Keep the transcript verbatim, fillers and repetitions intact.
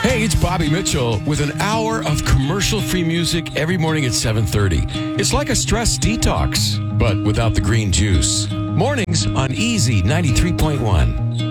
Hey, it's Bobby Mitchell with an hour of commercial-free music every morning at seven thirty. It's like a stress detox, but without the green juice. Mornings on Easy ninety-three point one.